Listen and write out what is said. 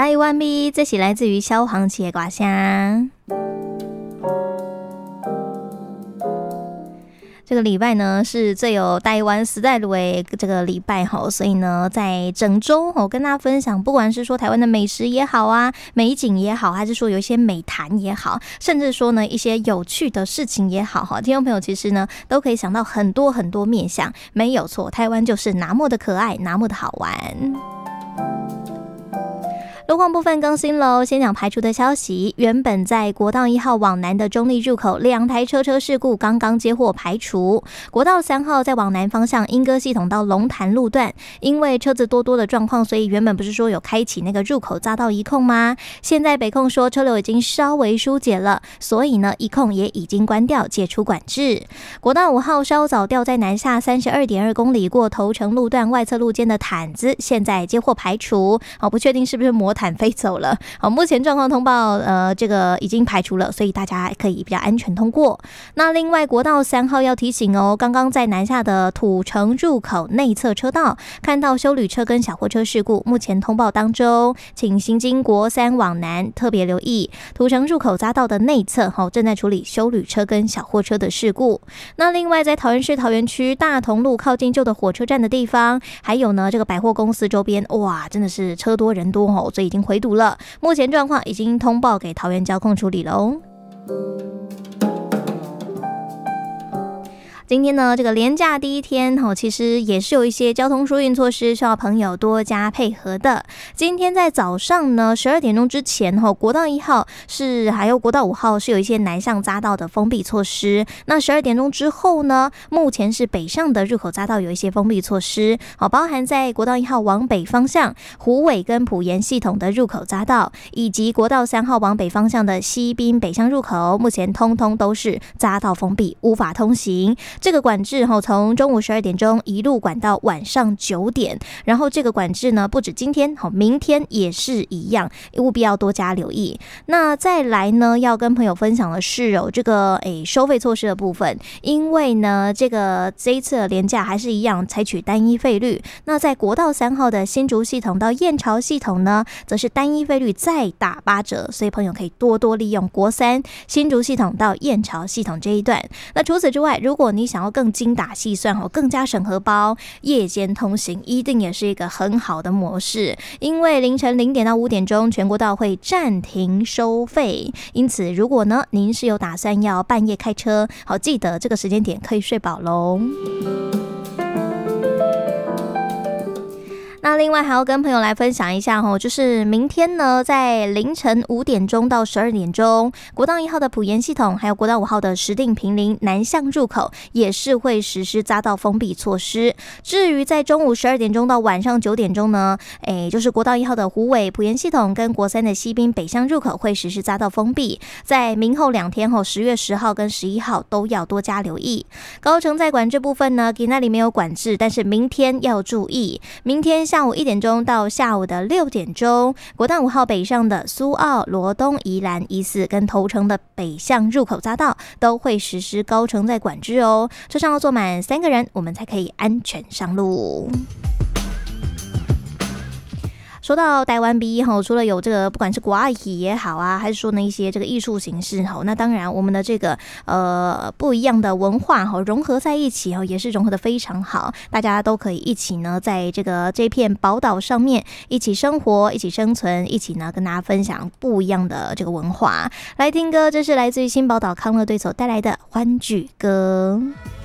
台湾味，这是来自于萧煌奇的歌声。这个礼拜呢是最有台湾时代的这个礼拜哈，所以呢在整周我跟大家分享，不管是说台湾的美食也好啊，美景也好，还是说有一些美谈也好，甚至说呢一些有趣的事情也好哈，听众朋友其实呢都可以想到很多很多面向，没有错，台湾就是那么的可爱，那么的好玩。路况部分更新喽，先讲排除的消息。原本在国道1号往南的中立入口，2台车事故刚刚接获排除。国道3号在往南方向莺歌系统到龙潭路段，因为车子多的状况，所以原本不是说有开启那个入口匝道一控吗？现在北控说车流已经稍微疏解了，所以呢一控也已经关掉，解除管制。国道5号稍早掉在南下32.2公里过头城路段外侧路肩的毯子，现在接获排除。不确定是不是魔毯飞走了。目前状况通报这个已经排除了，所以大家可以比较安全通过。那另外国道3号要提醒哦，刚刚在南下的土城入口内侧车道看到休旅车跟小货车事故，目前通报当中，请行经国3往南特别留意土城入口匝道的内侧正在处理休旅车跟小货车的事故。那另外在桃园市桃园区大同路靠近旧的火车站的地方，还有呢这个百货公司周边，哇真的是车多人多所以已经回堵了，目前状况已经通报给桃园交控处理了。今天呢，这个连假第一天其实也是有一些交通疏运措施需要朋友多加配合的。今天在早上呢12点钟之前国道1号还有国道5号是有一些南向匝道的封闭措施。那12点钟之后呢，目前是北上的入口匝道有一些封闭措施，包含在国道1号往北方向虎尾跟埔盐系统的入口匝道，以及国道3号往北方向的西滨北向入口，目前通通都是匝道封闭，无法通行。这个管制从中午12点钟一路管到晚上9点，然后这个管制呢不止今天，明天也是一样，务必要多加留意。那再来呢要跟朋友分享的是这个收费措施的部分，因为呢这一次的连假还是一样采取单一费率。那在国道3号的新竹系统到燕巢系统呢，则是单一费率再打8折，所以朋友可以多多利用国3新竹系统到燕巢系统这一段。那除此之外，如果你想要更精打细算更加省荷包，夜间通行一定也是一个很好的模式，因为凌晨0点到5点钟全国道会暂停收费，因此如果呢您是有打算要半夜开车，记得这个时间点可以睡饱咯。那另外还要跟朋友来分享一下就是明天呢在凌晨5点钟到12点钟，国道1号的埔盐系统还有国道5号的石碇坪林南向入口也是会实施匝道封闭措施。至于在中午12点钟到晚上9点钟呢，就是国道1号的虎尾埔盐系统跟国3的西滨北向入口会实施匝道封闭。在明后2天10月10号跟11号都要多加留意。高乘载管制部分呢，那里没有管制，但是明天要注意，明天下午1点钟到下午的6点钟，国道5号北上的苏澳、罗东、宜兰、宜四跟头城的北向入口匝道都会实施高乘载管制哦。车上要坐满3个人，我们才可以安全上路。说到台湾 B 除了有这个不管是国外也好啊，还是说呢一些这个艺术形式那当然我们的这个不一样的文化融合在一起也是融合的非常好，大家都可以一起呢在这片宝岛上面一起生活，一起生存，一起呢跟大家分享不一样的这个文化。来听歌，这是来自于新宝岛康乐队所带来的欢聚歌。